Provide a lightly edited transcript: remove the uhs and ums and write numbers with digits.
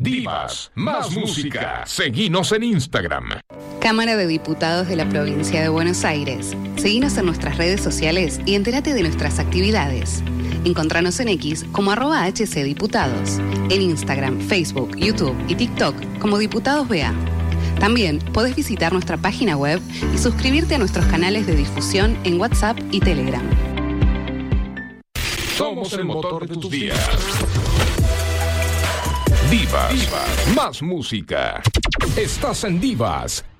Divas, más música. Seguinos en Instagram. Cámara de Diputados de la Provincia de Buenos Aires. Seguinos en nuestras redes sociales y entérate de nuestras actividades. Encontranos en X como @HCDiputados. En Instagram, Facebook, YouTube y TikTok como Diputados BA. También podés visitar nuestra página web y suscribirte a nuestros canales de difusión en WhatsApp y Telegram. Somos el motor de tus días. Divas, más música. Estás en Divas